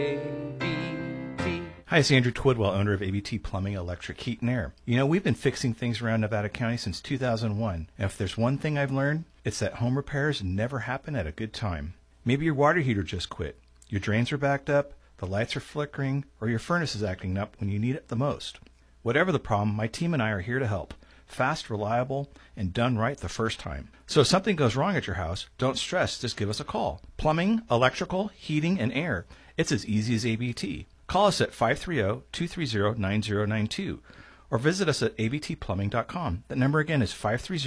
Hi, it's Andrew Twidwell, owner of ABT Plumbing, Electric, Heat, and Air. You know, we've been fixing things around Nevada County since 2001. And if there's one thing I've learned, it's that home repairs never happen at a good time. Maybe your water heater just quit, your drains are backed up, the lights are flickering, or your furnace is acting up when you need it the most. Whatever the problem, my team and I are here to help. Fast, reliable, and done right the first time. So if something goes wrong at your house, don't stress, just give us a call. Plumbing, electrical, heating, and air. It's as easy as ABT. Call us at 530-230-9092 or visit us at abtplumbing.com. That number again is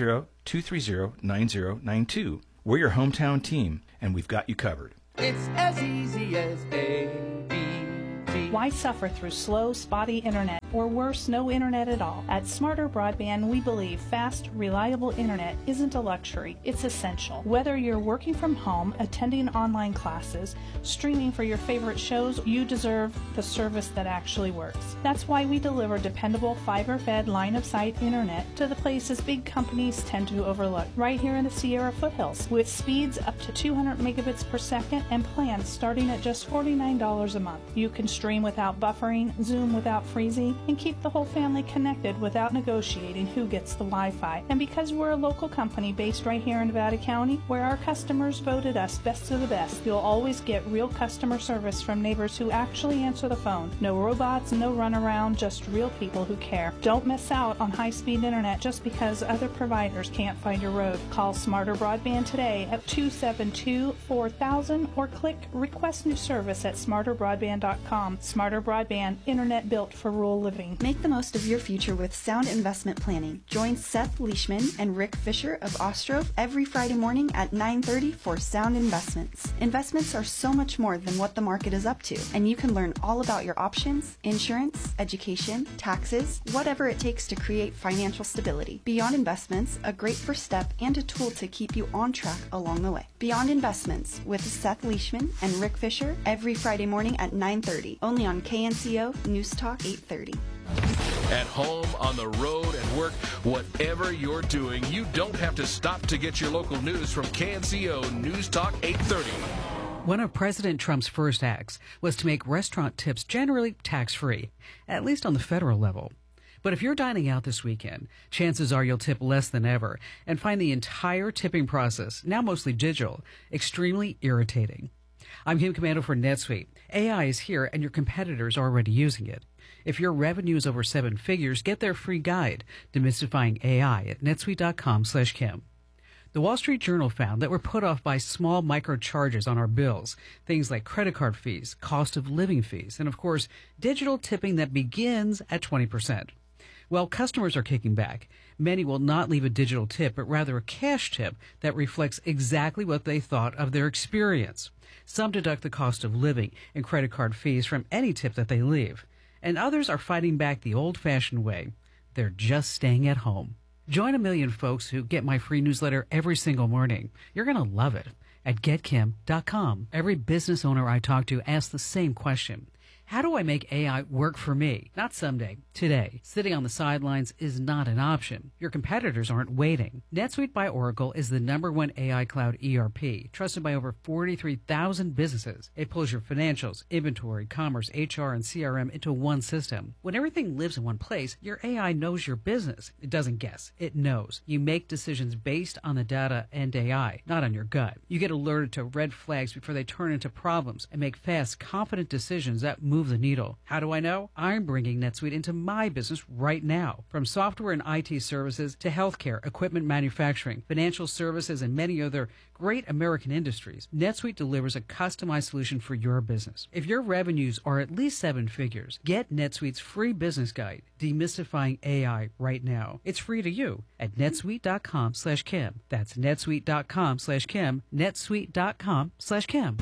530-230-9092. We're your hometown team, and we've got you covered. It's as easy as ABT. Why suffer through slow, spotty internet, or worse, no internet at all? At Smarter Broadband, we believe fast, reliable internet isn't a luxury, it's essential. Whether you're working from home, attending online classes, streaming for your favorite shows, you deserve the service that actually works. That's why we deliver dependable fiber-fed line-of-sight internet to the places big companies tend to overlook, right here in the Sierra foothills, with speeds up to 200 megabits per second and plans starting at just $49 a month. You can stream without buffering, Zoom without freezing, and keep the whole family connected without negotiating who gets the Wi-Fi. And because we're a local company based right here in Nevada County, where our customers voted us best of the best, you'll always get real customer service from neighbors who actually answer the phone. No robots, no runaround, just real people who care. Don't miss out on high-speed internet just because other providers can't find your road. Call Smarter Broadband today at 272-4000 or click Request New Service at smarterbroadband.com. Smarter Broadband, internet built for rural living. Make the most of your future with sound investment planning. Join Seth Leishman and Rick Fisher of Ostrov every Friday morning at 9:30 for Sound Investments. Investments are so much more than what the market is up to, and you can learn all about your options, insurance, education, taxes, whatever it takes to create financial stability. Beyond Investments, a great first step and a tool to keep you on track along the way. Beyond Investments with Seth Leishman and Rick Fisher every Friday morning at 9:30, only on KNCO News Talk 830. At home, on the road, at work, whatever you're doing, you don't have to stop to get your local news from KNCO News Talk 830. One of President Trump's first acts was to make restaurant tips generally tax-free, at least on the federal level. But if you're dining out this weekend, chances are you'll tip less than ever and find the entire tipping process, now mostly digital, extremely irritating. I'm Kim Commando for NetSuite. AI is here and your competitors are already using it. If your revenue is over 7 figures, get their free guide, Demystifying AI, at netsuite.com/Kim. The Wall Street Journal found that we're put off by small micro charges on our bills, things like credit card fees, cost of living fees, and of course, digital tipping that begins at 20%. Well, customers are kicking back. Many will not leave a digital tip, but rather a cash tip that reflects exactly what they thought of their experience. Some deduct the cost of living and credit card fees from any tip that they leave. And others are fighting back the old-fashioned way. They're just staying at home. Join a million folks who get my free newsletter every single morning. You're going to love it at getkim.com. Every business owner I talk to asks the same question. How do I make AI work for me? Not someday, today. Sitting on the sidelines is not an option. Your competitors aren't waiting. NetSuite by Oracle is the #1 AI cloud ERP, trusted by over 43,000 businesses. It pulls your financials, inventory, commerce, HR, and CRM into one system. When everything lives in one place, your AI knows your business. It doesn't guess. It knows. You make decisions based on the data and AI, not on your gut. You get alerted to red flags before they turn into problems and make fast, confident decisions that move the needle. How do I know? I'm bringing NetSuite into my business right now. From software and IT services to healthcare, equipment manufacturing, financial services, and many other great American industries, NetSuite delivers a customized solution for your business. If your revenues are at least 7 figures, get NetSuite's free business guide, Demystifying AI, right now. It's free to you at netsuite.com/Kim. That's netsuite.com/Kim, netsuite.com/Kim.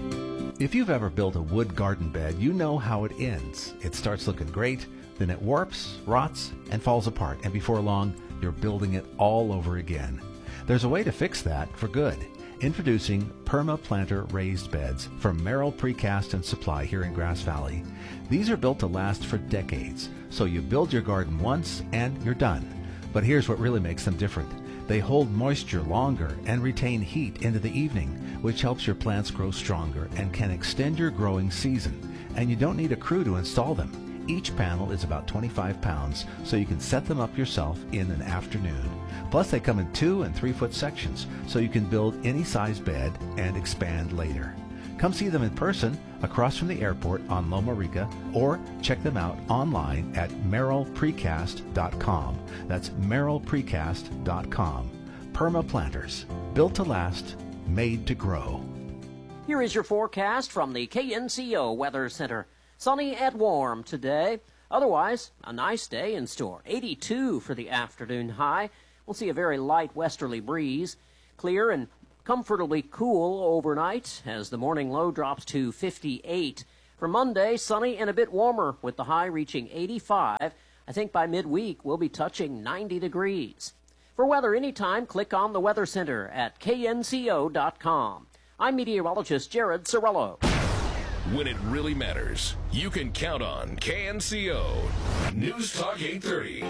If you've ever built a wood garden bed, you know how it ends. It starts looking great, then it warps, rots, and falls apart, and before long, you're building it all over again. There's a way to fix that for good. Introducing PermaPlanter raised beds from Merrill Precast and Supply here in Grass Valley. These are built to last for decades, so you build your garden once and you're done. But here's what really makes them different. They hold moisture longer and retain heat into the evening, which helps your plants grow stronger and can extend your growing season. And you don't need a crew to install them. Each panel is about 25 pounds, so you can set them up yourself in an afternoon. Plus, they come in 2 and 3 foot sections, so you can build any size bed and expand later. Come see them in person across from the airport on Loma Rica, or check them out online at merrillprecast.com. That's merrillprecast.com. Perma Planters, built to last, made to grow. Here is your forecast from the KNCO Weather Center. Sunny and warm today. Otherwise, a nice day in store. 82 for the afternoon high. We'll see a very light westerly breeze. Clear and comfortably cool overnight as the morning low drops to 58. For Monday, sunny and a bit warmer with the high reaching 85. I think by midweek we'll be touching 90 degrees. For weather anytime, click on the Weather Center at knco.com. I'm meteorologist Jared Sorello. When it really matters, you can count on KNCO News Talk 830.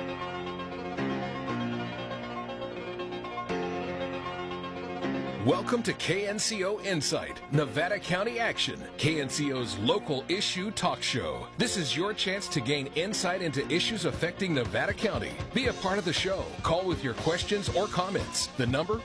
Welcome to KNCO Insight, Nevada County Action, KNCO's local issue talk show. This is your chance to gain insight into issues affecting Nevada County. Be a part of the show. Call with your questions or comments. The number,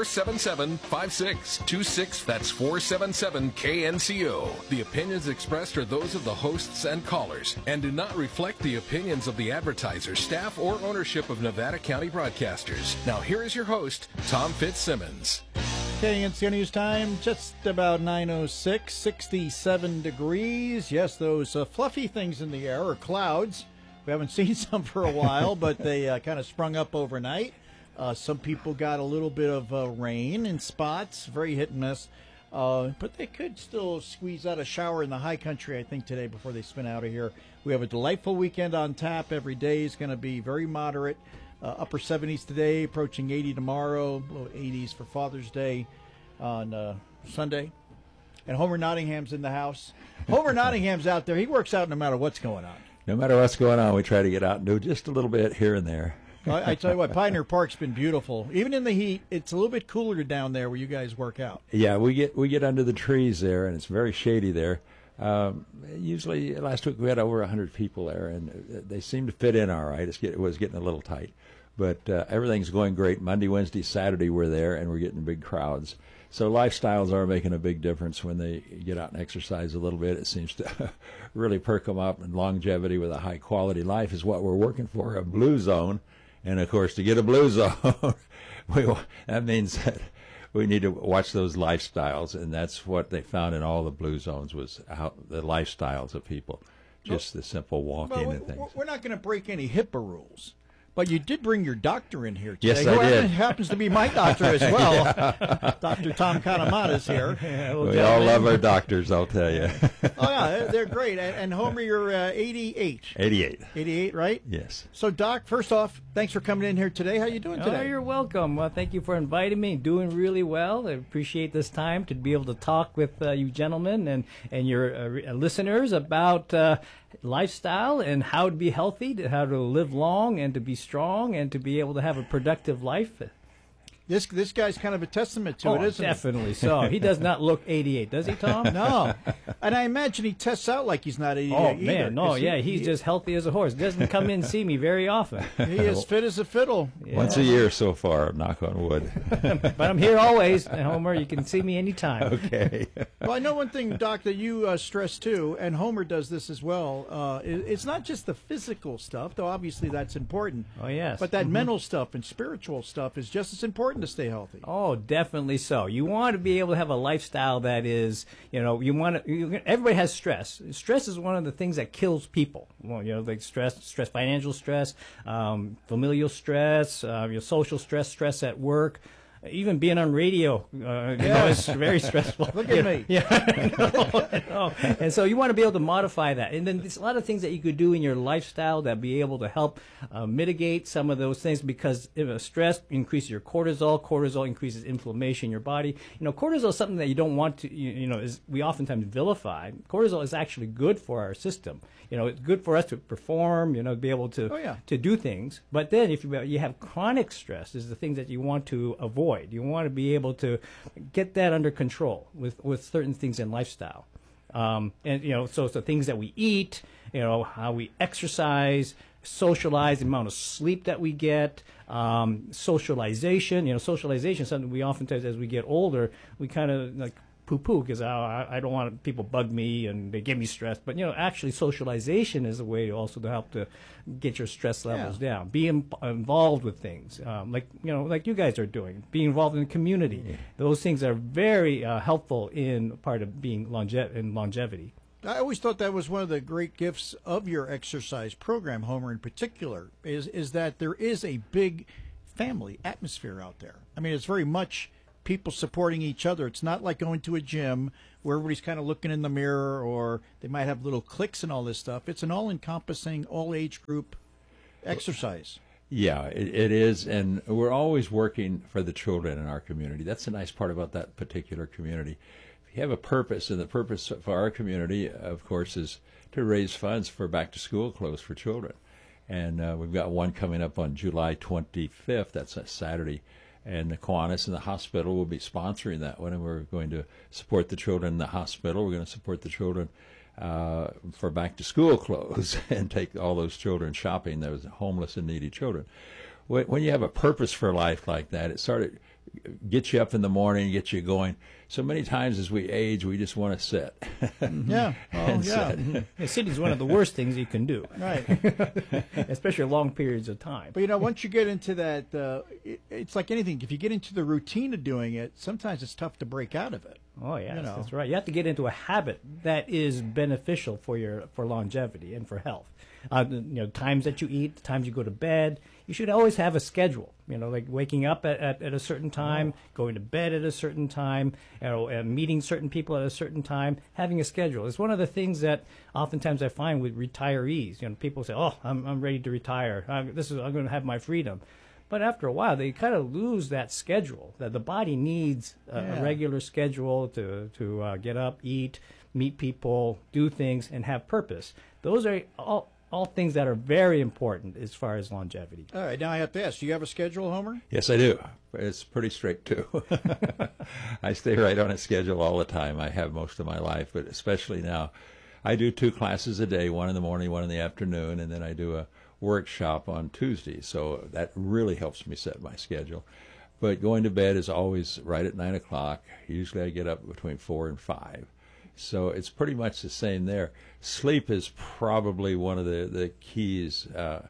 477-5626. That's 477-KNCO. The opinions expressed are those of the hosts and callers and do not reflect the opinions of the advertisers, staff, or ownership of Nevada County Broadcasters. Now here is your host, Tom Fitzsimmons. KNCO News Time, just about 9:06, 67 degrees. Yes, those fluffy things in the air are clouds. We haven't seen some for a while, but they kind of sprung up overnight. Some people got a little bit of rain in spots, very hit and miss. But they could still squeeze out a shower in the high country, I think, today before they spin out of here. We have a delightful weekend on tap. Every day is going to be very moderate. Upper 70s today, approaching 80 tomorrow, low 80s for Father's Day on Sunday. And Homer Nottingham's in the house. Homer Nottingham's out there. He works out no matter what's going on. No matter what's going on, we try to get out and do just a little bit here and there. I tell you what, Pioneer Park's been beautiful. Even in the heat, it's a little bit cooler down there where you guys work out. Yeah, we get under the trees there, and it's very shady there. Usually, last week we had over 100 people there, and they seem to fit in all right. It was getting a little tight. But everything's going great. Monday, Wednesday, Saturday we're there, and we're getting big crowds. So lifestyles are making a big difference when they get out and exercise a little bit. It seems to really perk them up, and longevity with a high-quality life is what we're working for, a blue zone. And, of course, to get a blue zone, that means that we need to watch those lifestyles, and that's what they found in all the blue zones was how the lifestyles of people, just the simple walking and things. We're not going to break any HIPAA rules. But you did bring your doctor in here today. Yes, I did. Happens to be my doctor as well. Dr. Tom Kanamata's here. We all love our doctors, I'll tell you. Oh, yeah, they're great. And Homer, you're 88. 88. 88, right? Yes. So, Doc, first off, thanks for coming in here today. How you doing today? Oh, you're welcome. Well, thank you for inviting me. Doing really well. I appreciate this time to be able to talk with you gentlemen and your listeners about lifestyle and how to be healthy, how to live long and to be strong and to be able to have a productive life. This guy's kind of a testament to it, isn't definitely so. He does not look 88, does he, Tom? No. And I imagine he tests out like he's not 88 Oh, either. man, no, he's just healthy as a horse. Doesn't come in and see me very often. He is fit as a fiddle. Yeah. Once a year so far, knock on wood. But I'm here always, Homer. You can see me anytime. Okay. Well, I know one thing, Doc, that you stress too, and Homer does this as well. It's not just the physical stuff, though obviously that's important. Oh, yes. But that mental stuff and spiritual stuff is just as important to stay healthy. Oh, definitely so. You want to be able to have a lifestyle that is, everybody has stress. Stress is one of the things that kills people. Well, like stress, financial stress, familial stress, your social stress at work. Even being on radio, it's very stressful. Look at me. Yeah, I know. And so you want to be able to modify that. And then there's a lot of things that you could do in your lifestyle that be able to help mitigate some of those things, because if stress increases your cortisol. Cortisol increases inflammation in your body. Cortisol is something that you don't want to, we oftentimes vilify. Cortisol is actually good for our system. It's good for us to perform, be able to do things. But then if you have chronic stress, is the things that you want to avoid. avoid. You want to be able to get that under control with certain things in lifestyle. And, so it's the things that we eat, how we exercise, socialize, the amount of sleep that we get, socialization. Socialization is something we oftentimes, as we get older, we kind of like poo-poo because I don't want people bug me and they give me stress. But, actually socialization is a way also to help to get your stress levels down. Be involved with things, like you guys are doing. Be involved in the community. Yeah. Those things are very helpful in part of being in longevity. I always thought that was one of the great gifts of your exercise program, Homer, in particular, is that there is a big family atmosphere out there. I mean, it's very much people supporting each other. It's not like going to a gym where everybody's kind of looking in the mirror, or they might have little cliques and all this stuff. It's an all-encompassing, all-age group exercise. Yeah, it is, and we're always working for the children in our community. That's the nice part about that particular community. If you have a purpose, and the purpose for our community, of course, is to raise funds for back-to-school clothes for children. And we've got one coming up on July 25th. That's a Saturday. And the Kiwanis and the hospital will be sponsoring that one, and we're going to support the children in the hospital. We're going to support the children for back-to-school clothes and take all those children shopping, those homeless and needy children. When you have a purpose for life like that, it sort of gets you up in the morning, gets you going. So many times as we age, we just want to sit. Yeah. Oh, yeah. Sitting is one of the worst things you can do. Right. Especially long periods of time. But, once you get into that, it's like anything. If you get into the routine of doing it, sometimes it's tough to break out of it. Oh, yes, that's right. You have to get into a habit that is beneficial for longevity and for health. Times that you eat, times you go to bed. You should always have a schedule, like waking up at a certain time, going to bed at a certain time, and meeting certain people at a certain time, having a schedule. It's one of the things that oftentimes I find with retirees. People say, oh, I'm ready to retire. I'm going to have my freedom. But after a while, they kind of lose that schedule, that the body needs a regular schedule to get up, eat, meet people, do things, and have purpose. Those are all things that are very important as far as longevity. All right, now I have to ask, do you have a schedule, Homer? Yes, I do. It's pretty strict, too. I stay right on a schedule all the time. I have most of my life, but especially now. I do 2 classes a day, one in the morning, one in the afternoon, and then I do a workshop on Tuesday. So that really helps me set my schedule. But going to bed is always right at 9 o'clock. Usually I get up between 4 and 5. So it's pretty much the same there. Sleep is probably one of the keys.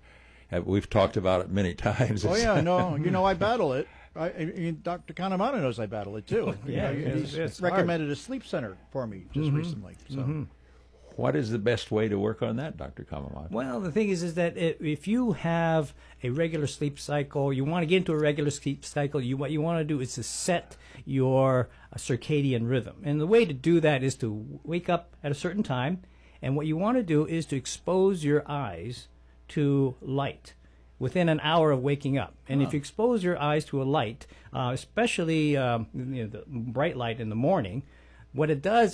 We've talked about it many times. Oh, yeah, no, I battle it. Dr. Kanamata knows I battle it, too. He's recommended hard. A sleep center for me just recently. So. Mm-hmm. What is the best way to work on that, Dr. Kamamata? Well, the thing is that if you have a regular sleep cycle, you want to get into a regular sleep cycle, what you want to do is to set your circadian rhythm. And the way to do that is to wake up at a certain time, and what you want to do is to expose your eyes to light within an hour of waking up. And if you expose your eyes to a light, especially the bright light in the morning, what it does,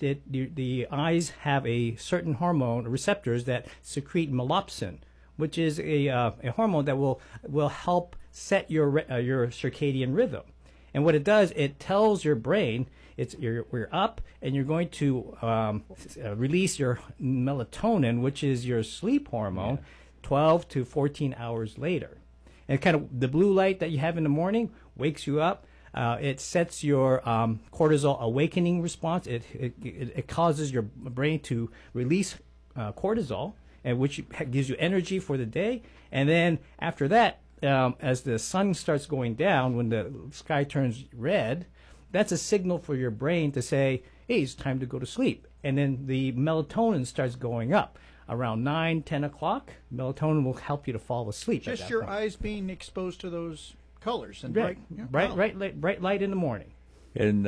the eyes have a certain hormone, receptors that secrete melopsin, which is a hormone that will help set your circadian rhythm. And what it does, it tells your brain you're up and you're going to release your melatonin, which is your sleep hormone, 12 to 14 hours later. And kind of the blue light that you have in the morning wakes you up. It sets your cortisol awakening response. It causes your brain to release cortisol, and which gives you energy for the day. And then after that, as the sun starts going down, when the sky turns red, that's a signal for your brain to say, hey, it's time to go to sleep. And then the melatonin starts going up. Around 9, 10 o'clock, melatonin will help you to fall asleep. Just your eyes being exposed to those colors and bright light in the morning. In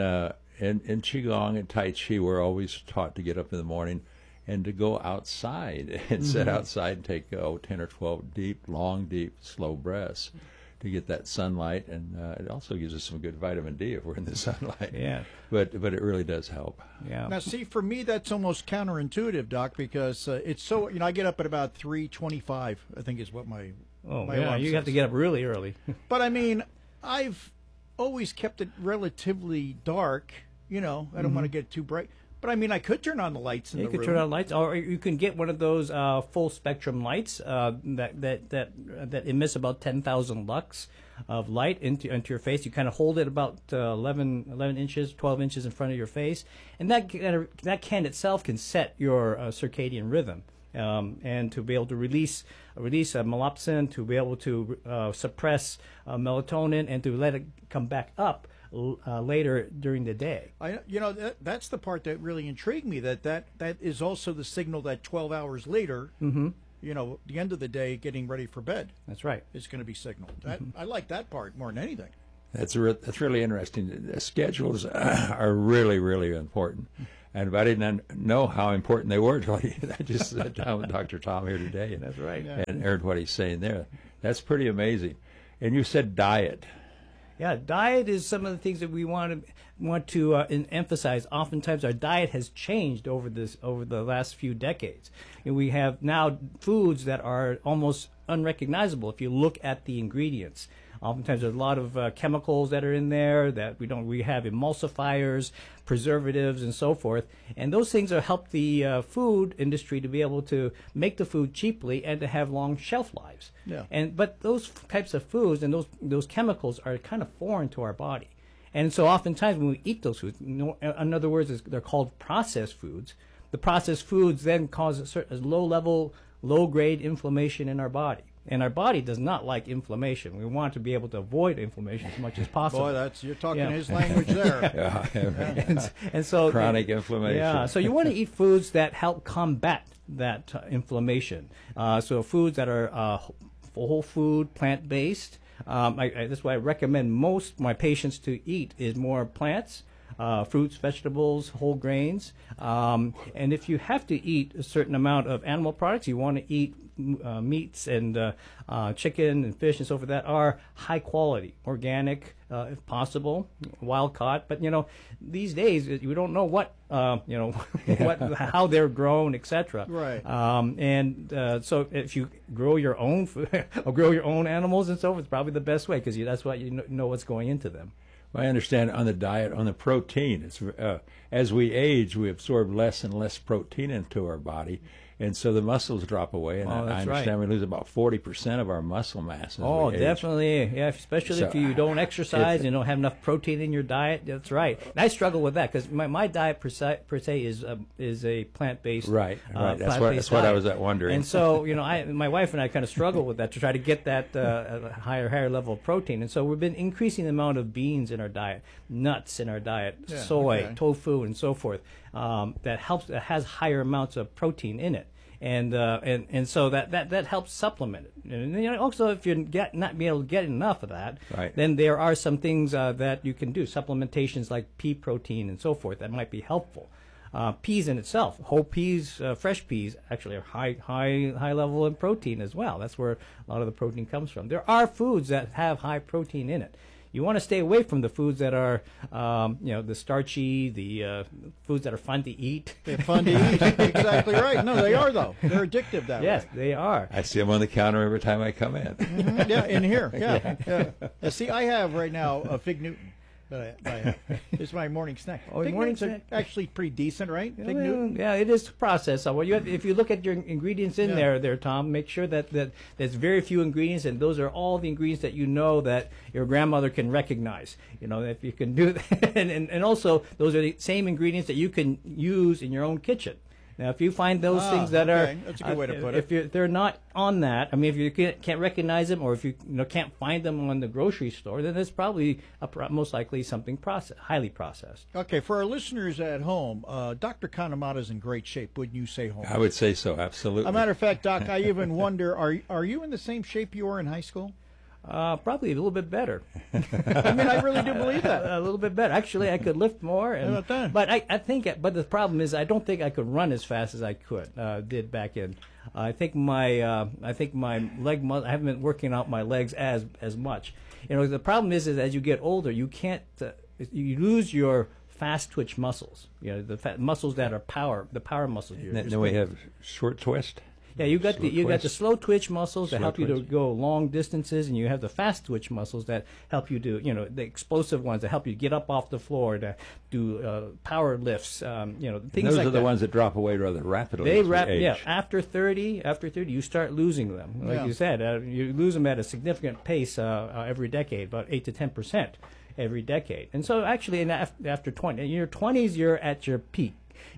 Qigong and Tai Chi, we're always taught to get up in the morning and to go outside and sit outside and take 10 or 12 long, deep, slow breaths to get that sunlight. And it also gives us some good vitamin D if we're in the sunlight. Yeah. But it really does help. Yeah. Now, see, for me, that's almost counterintuitive, Doc, because it's so, I get up at about 3:25, I think is what my you have to get up really early. But I mean, I've always kept it relatively dark. You know, I don't want to get too bright. But I mean, I could turn on the lights in the room. You could turn on lights, or you can get one of those full spectrum lights that emits about 10,000 lux of light into your face. You kind of hold it about 11 inches, 12 inches in front of your face, and that can itself can set your circadian rhythm. And to be able to release melopsin, to be able to suppress melatonin, and to let it come back up later during the day. That's the part that really intrigued me. That is also the signal that 12 hours later, the end of the day, getting ready for bed. That's right. Is going to be signaled. I like that part more than anything. That's really interesting. The schedules are really, really important. And I didn't know how important they were until I just sat down with Dr. Tom here today. And, that's right. And heard what he's saying there. That's pretty amazing. And you said diet. Yeah, diet is some of the things that we want to emphasize. Oftentimes, our diet has changed over the last few decades, and we have now foods that are almost unrecognizable if you look at the ingredients. Oftentimes, there's a lot of chemicals that are in there that we have emulsifiers, preservatives, and so forth. And those things help the food industry to be able to make the food cheaply and to have long shelf lives. Yeah. But those types of foods and those chemicals are kind of foreign to our body. And so oftentimes when we eat those foods, in other words, they're called processed foods. The processed foods then cause a low-level, low-grade inflammation in our body. And our body does not like inflammation. We want to be able to avoid inflammation as much as possible. Boy, you're talking his language there. And so chronic inflammation. Yeah, so you want to eat foods that help combat that inflammation. So foods that are whole food, plant-based. That's why I recommend most my patients to eat is more plants. Fruits, vegetables, whole grains. And if you have to eat a certain amount of animal products, you want to eat meats and chicken and fish and so forth that are high quality, organic, if possible, wild caught. But these days we don't know what how they're grown, etc. Right. So if you grow your own food or grow your own animals and so forth, it's probably the best way because that's what you know what's going into them. I understand on the diet, on the protein, it's as we age, we absorb less and less protein into our body, and so the muscles drop away. And I understand we lose about 40% of our muscle mass as we age. Definitely, yeah. Especially if you don't exercise and don't have enough protein in your diet. That's right. And I struggle with that because my diet per se is a plant-based. Right. That's what I was wondering. And so my wife and I kind of struggle with that to try to get that higher level of protein. And so we've been increasing the amount of beans in our diet, nuts in our diet, soy, tofu, and so forth. That has higher amounts of protein in it. And so that helps supplement it. And also, if you're not being able to get enough of that, then there are some things that you can do, supplementations like pea protein and so forth that might be helpful. Peas in itself, whole peas, fresh peas, actually are high level in protein as well. That's where a lot of the protein comes from. There are foods that have high protein in it. You want to stay away from the foods that are, the starchy, the foods that are fun to eat. They're fun to eat. Exactly right. No, they are, though. They're addictive that way. Yes, they are. I see them on the counter every time I come in. Mm-hmm. Yeah, in here. Yeah. See, I have right now a Fig Newton. It's my morning snack. Fig Newtons are actually pretty decent, right? Fig Newton. Yeah, it is processed. So if you look at your ingredients in there, Tom, make sure that there's very few ingredients, and those are all the ingredients that that your grandmother can recognize. If you can do that, and also those are the same ingredients that you can use in your own kitchen. Now, if you find those things that are, that's a good way to put it. If they're not on that, I mean, if you can't recognize them, or if you can't find them on the grocery store, then it's probably most likely something highly processed. Okay, for our listeners at home, Dr. Kanemata's in great shape. Wouldn't you say, Holmes? I would say so, absolutely. As a matter of fact, Doc, I even wonder, are you in the same shape you were in high school? Probably a little bit better. I mean, I really do believe that. A little bit better. Actually, I could lift more. But I think, but the problem is, I don't think I could run as fast as I did back in. I think my leg muscle. I haven't been working out my legs as much. The problem is as you get older, you can't. You lose your fast twitch muscles. The muscles that are the power muscles. Then we have short twist. Yeah, you got the slow twitch muscles that help you to go long distances, and you have the fast twitch muscles that help you do, the explosive ones that help you get up off the floor, to do power lifts, things like that. Those are the ones that drop away rather rapidly. After 30, you start losing them. Like you said, you lose them at a significant pace every decade, about 8 to 10% every decade. And so actually, after 20, in your 20s, you're at your peak.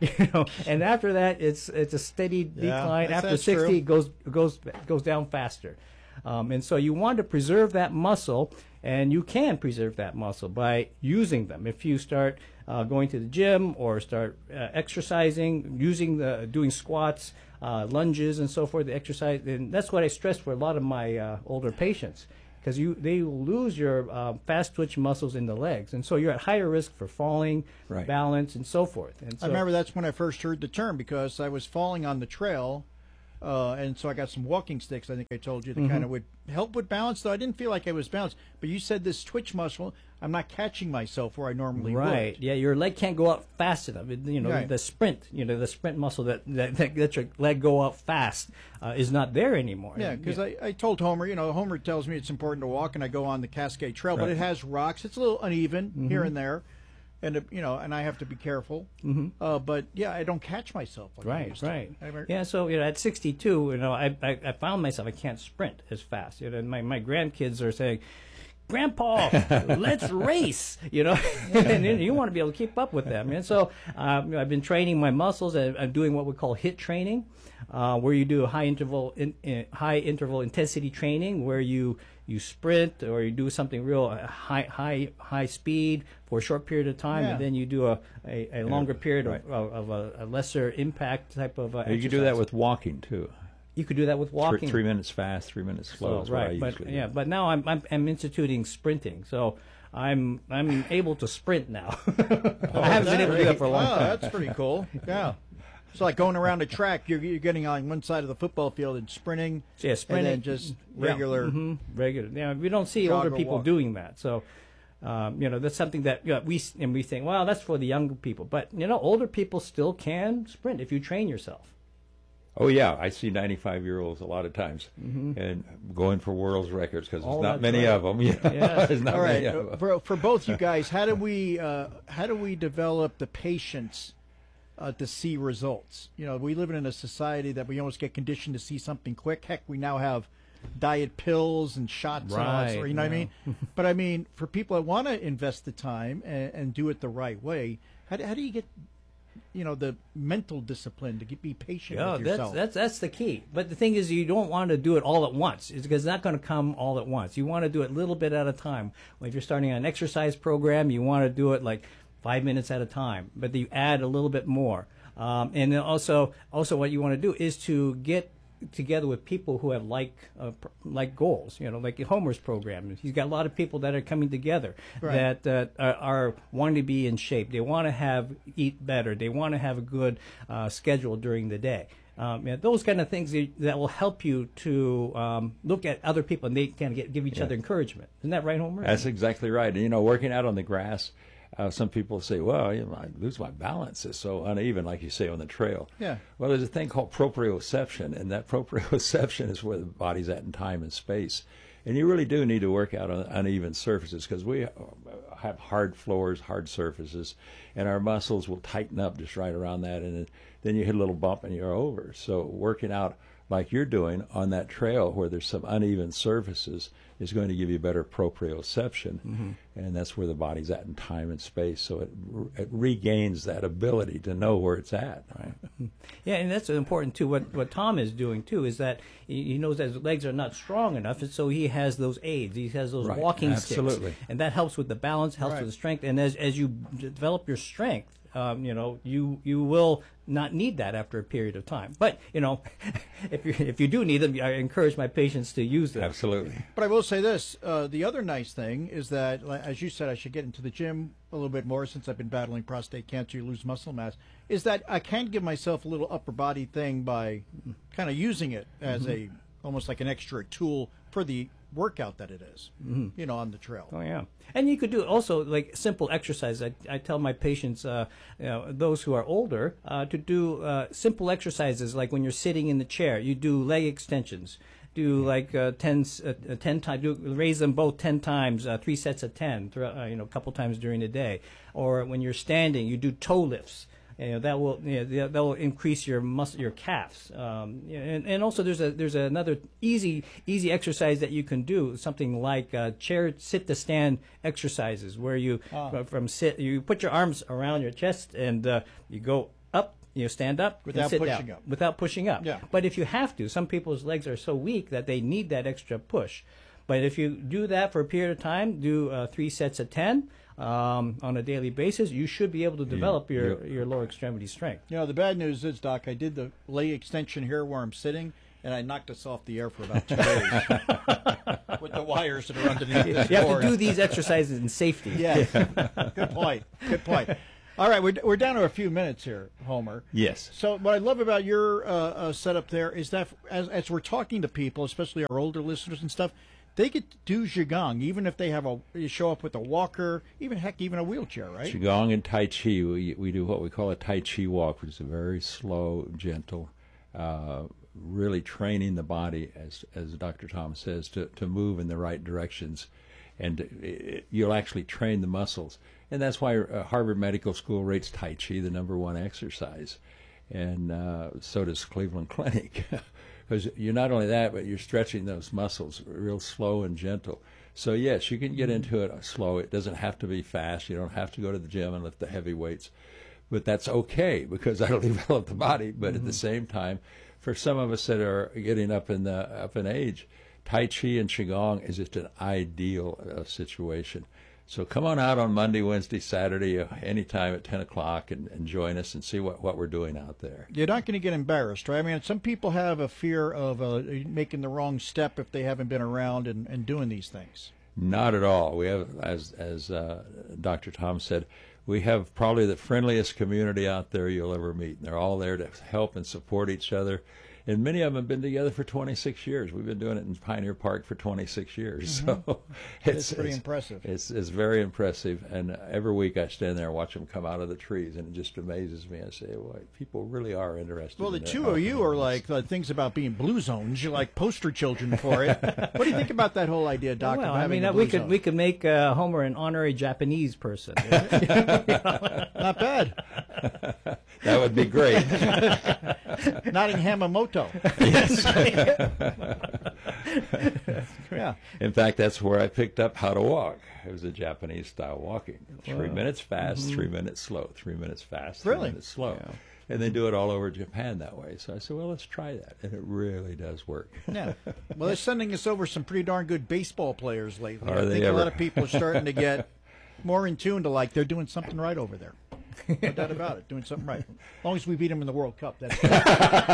And after that, it's a steady decline. After 60, it goes down faster. And so you want to preserve that muscle, and you can preserve that muscle by using them. If you start going to the gym or start exercising, doing squats, lunges, and so forth, the exercise, and that's what I stress for a lot of my older patients, because they will lose your fast twitch muscles in the legs, and so you're at higher risk for falling, balance, and so forth. And so, I remember that's when I first heard the term, because I was falling on the trail, and so I got some walking sticks, I think I told you, that kind of would help with balance, though I didn't feel like I was balanced. But you said this twitch muscle, I'm not catching myself where I normally would. Yeah, your leg can't go out fast enough. The sprint, the sprint muscle that lets your leg go out fast is not there anymore. Yeah, because I told Homer, Homer tells me it's important to walk, and I go on the Cascade Trail, but it has rocks. It's a little uneven here and there. And and I have to be careful. But yeah, I don't catch myself. Like I used to. Yeah, so at 62, I found myself I can't sprint as fast. My grandkids are saying, "Grandpa, let's race," and you want to be able to keep up with them. And so I've been training my muscles. I'm doing what we call HIIT training, where you do a high interval intensity training, where you sprint or you do something real high speed for a short period of time, and then you do a longer period of a lesser impact type of exercise. You can do that with walking too. You could do that with walking. 3 minutes fast, 3 minutes slow. But now I'm instituting sprinting, so I'm able to sprint now. I haven't been able to do that for a long time. That's pretty cool. Yeah. It's like going around a track. You're getting on one side of the football field and sprinting. Yeah, sprinting. And then just regular. Regular. Yeah, we don't see older people doing that. So, that's something that we think, well, that's for the younger people. But older people still can sprint if you train yourself. Oh yeah, I see 95-year-olds a lot of times, and going for world's records because there's not many of them. There's not many of them. For both you guys, how do we develop the patience to see results? We live in a society that we almost get conditioned to see something quick. Heck, we now have diet pills and shots and all that sort, what I mean? But I mean, for people that want to invest the time and do it the right way, how do you get the mental discipline to be patient with yourself? That's the key. But the thing is, you don't want to do it all at once. It's not going to come all at once. You want to do it a little bit at a time. If you're starting an exercise program, you want to do it like 5 minutes at a time, but you add a little bit more. And then also what you want to do is to get together with people who have like goals, like Homer's program. He's got a lot of people that are coming together that are wanting to be in shape. They want to eat better. They want to have a good schedule during the day. Those kind of things that will help you to look at other people, and they can give each other encouragement. Isn't that right, Homer? That's exactly right. And, working out on the grass, some people say, well, I lose my balance. It's so uneven, like you say, on the trail. Yeah. Well, there's a thing called proprioception, and that proprioception is where the body's at in time and space. And you really do need to work out on uneven surfaces, because we have hard floors, hard surfaces, and our muscles will tighten up just right around that, and then you hit a little bump and you're over. So working out like you're doing on that trail where there's some uneven surfaces is going to give you better proprioception, and that's where the body's at in time and space, so it regains that ability to know where it's at. Right? Yeah, and that's important too. What Tom is doing too is that he knows that his legs are not strong enough, and so he has those aids. He has those walking sticks, and that helps with the balance, helps with the strength. And as you develop your strength, you will not need that after a period of time. But if you do need them, I encourage my patients to use them. Absolutely. But I will say this: the other nice thing is that, as you said, I should get into the gym a little bit more since I've been battling prostate cancer. You lose muscle mass. Is that I can give myself a little upper body thing by kind of using it as almost like an extra tool for the workout that it is, you know, on the trail. Oh yeah, and you could do also like simple exercise. I tell my patients, you know, those who are older, to do simple exercises like when you're sitting in the chair, you do leg extensions. Do like 10 times. Raise them both 10 times, 3 sets of 10. You know, a couple times during the day. Or when you're standing, you do toe lifts. You know, that will increase your your calves. And also there's another easy exercise that you can do. Something like chair sit to stand exercises, where you you put your arms around your chest and you go up. You stand up without and sit pushing down. up. Without pushing up. Yeah. But if you have to, some people's legs are so weak that they need that extra push. But if you do that for a period of time, do 3 sets of 10 on a daily basis, you should be able to develop your lower extremity strength. You know, the bad news is, Doc, I did the leg extension here where I'm sitting, and I knocked us off the air for about 2 days with the wires that are underneath the You have to do these exercises in safety. Yeah. Good point. Good point. All right, we're down to a few minutes here, Homer. Yes. So what I love about your setup there is that as we're talking to people, especially our older listeners and stuff, they get to do Qigong, even if they show up with a walker, even a wheelchair, right? Qigong and Tai Chi, we do what we call a Tai Chi walk, which is a very slow, gentle, really training the body, as Dr. Tom says, to move in the right directions. And you'll actually train the muscles. And that's why Harvard Medical School rates Tai Chi the #1 exercise. And so does Cleveland Clinic. Because you're not only that, but you're stretching those muscles real slow and gentle. So, yes, you can get into it slow. It doesn't have to be fast. You don't have to go to the gym and lift the heavy weights. But that's okay, because that'll develop the body. But at the same time, for some of us that are getting up in age, Tai Chi and Qigong is just an ideal situation. So come on out on Monday, Wednesday, Saturday, anytime at 10 o'clock and join us and see what we're doing out there. You're not going to get embarrassed, right? I mean, some people have a fear of making the wrong step if they haven't been around and doing these things. Not at all. We have, as Dr. Tom said, we have probably the friendliest community out there you'll ever meet. And they're all there to help and support each other. And many of them have been together for 26 years. We've been doing it in Pioneer Park for 26 years. So it's pretty impressive. It's very impressive. And every week I stand there and watch them come out of the trees, and it just amazes me. I say, well, people really are interested. Well, the in two of you are like things about being blue zones. You're like poster children for it. What do you think about that whole idea, Doc? Well, of having a we blue could make Homer an honorary Japanese person. Not bad. That would be great. Not in Hamamoto. Yes. Yeah. In fact, that's where I picked up how to walk. It was a Japanese style walking. 3 minutes fast, 3 minutes slow, 3 minutes fast, 3 minutes slow. Yeah. And they do it all over Japan that way. So I said, well, let's try that. And it really does work. Yeah. Well, they're sending us over some pretty darn good baseball players lately. I think a lot of people are starting to get more in tune to like they're doing something right over there. No doubt about it, doing something right. As long as we beat them in the World Cup, that's good.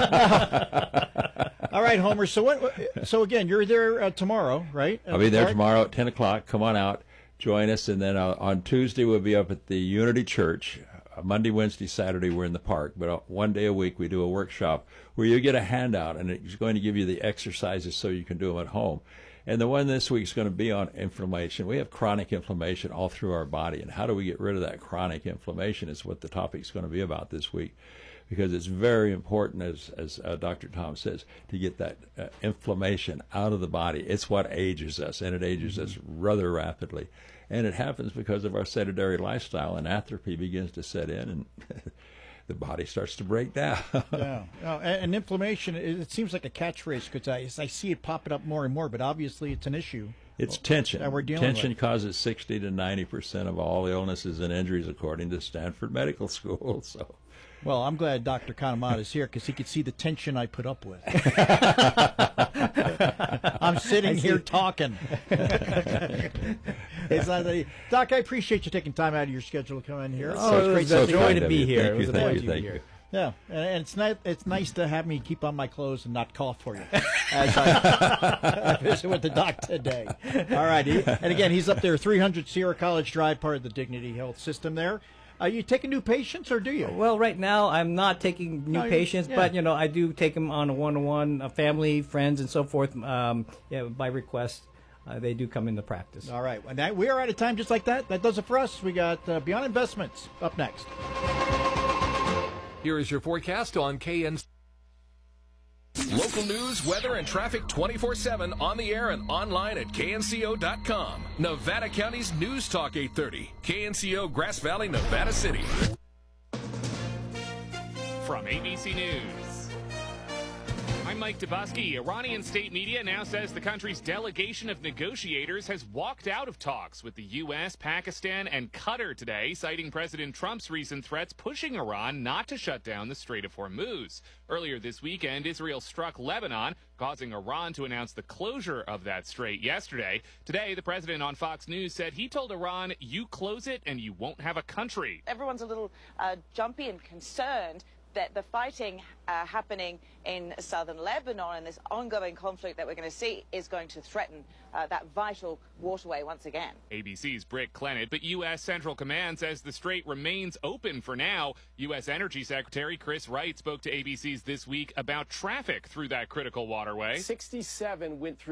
All right, Homer. So again, you're there tomorrow, right? I'll be there tomorrow at 10 o'clock. Come on out, join us, and then on Tuesday we'll be up at the Unity Church. Monday, Wednesday, Saturday we're in the park, but one day a week we do a workshop where you get a handout, and it's going to give you the exercises so you can do them at home. And the one this week is going to be on inflammation. We have chronic inflammation all through our body, and how do we get rid of that chronic inflammation is what the topic's going to be about this week, because it's very important, as Dr. Tom says, to get that inflammation out of the body. It's what ages us, and it ages us rather rapidly. And it happens because of our sedentary lifestyle, and atrophy begins to set in, and the body starts to break down. Yeah. And inflammation, it seems like a catchphrase because I see it popping up more and more, but obviously it's an issue. It's tension. That we're dealing tension with. Causes 60 to 90% of all illnesses and injuries, according to Stanford Medical School. So, well, I'm glad Dr. Kanemata is here because he could see the tension I put up with. I'm sitting here talking. It's not that Doc, I appreciate you taking time out of your schedule to come in here. Oh, it's a joy to be here. It was a joy to be here. Yeah, and it's nice to have me keep on my clothes and not cough for you as I visit with the doc today. All right, and again, he's up there, 300 Sierra College Drive, part of the Dignity Health System there. Are you taking new patients, or do you? Well, right now I'm not taking new patients, but I do take them on a one-on-one, family, friends, and so forth, by request. they do come into practice. All right. And we are out of time just like that. That does it for us. We got Beyond Investments up next. Here is your forecast on KNC. Local news, weather, and traffic 24/7 on the air and online at knco.com. Nevada County's News Talk 830. KNCO Grass Valley, Nevada City. From ABC News, I'm Mike Dubusky. Iranian state media now says the country's delegation of negotiators has walked out of talks with the U.S., Pakistan, and Qatar today, citing President Trump's recent threats pushing Iran not to shut down the Strait of Hormuz. Earlier this weekend, Israel struck Lebanon, causing Iran to announce the closure of that strait yesterday. Today, the president on Fox News said he told Iran, "You close it and you won't have a country." Everyone's a little jumpy and concerned that the fighting happening in southern Lebanon and this ongoing conflict that we're going to see is going to threaten that vital waterway once again. ABC's Britt Clennett, but U.S. Central Command says the strait remains open for now. U.S. Energy Secretary Chris Wright spoke to ABC's This Week about traffic through that critical waterway. 67 went through